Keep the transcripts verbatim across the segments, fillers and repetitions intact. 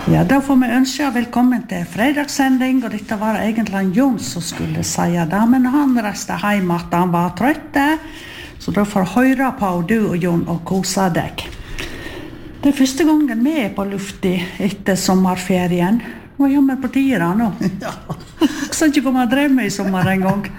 Ja, da får vi ønske velkommen til fredagssending, og dette var egentlig Jon som skulle si det, men han reiste hjem at han var trøtt, så da får høre på du og Jon og kose deg. Det er første gangen vi er på lufti etter sommerferien. Hva gjør vi på tida nå? Ja. Så ikke komme og drev med i sommer en gang.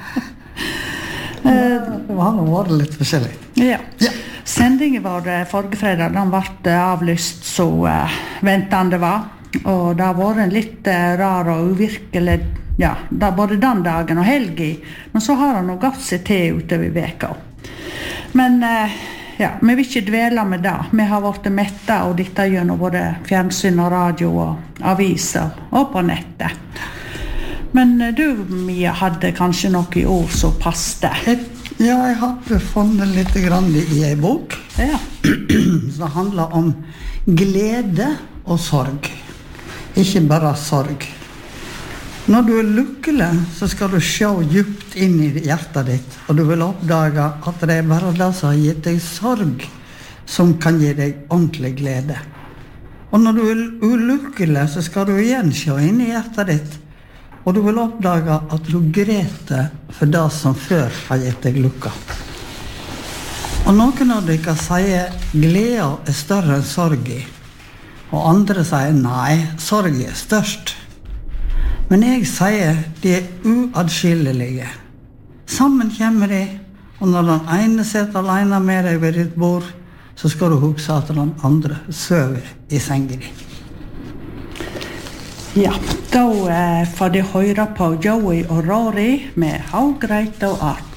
Det var nå var det litt forskjellig. Ja. Ja. Sendingen var forrige fredag, den ble avlyst så uh, ventende var. Og det har vært en litt uh, rar og uvirkelig, ja, da, både den dagen og helgi. Men så har han nå gatt seg til utover veka. Men uh, ja, vi vil ikke dvele med det. Vi har vært mette og dette gjennom både fjernsyn og radio og aviser og på nettet. Men uh, du, Mia, hadde kanskje noe i ord som passte? Ja, jeg har funnet litt grann i en bok. Ja. Det handler om glede og sorg. Ikke bare sorg. Når du er lykkelig, så skal du se djupt inn i hjertet ditt, og du vil oppdage at det er bare det som har gitt deg sorg, som kan gi deg ordentlig glede. Og når du er ulykkelig, så skal du igjen se inn i hjertet ditt, og du vil oppdage at du grete for det som før har gitt deg lykka. Og noen av dere sier glede er større enn sorg i, og andre sier nei, sorg er størst. Men jeg sier de er uadskillelige. Sammen kommer de, og når den ene sitter alene med deg ved ditt bord, så skal du huske at den andre søver i sengen din. Ja, da eh, får de høre på Joey og Rory med How Great Thou Art.